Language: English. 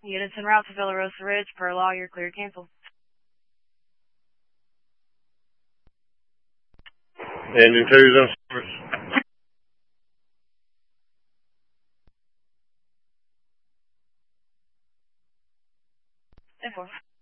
Units en route to Villa Rosa Ridge. Per law, you're clear to cancel. Engine 2's in service. 10-4.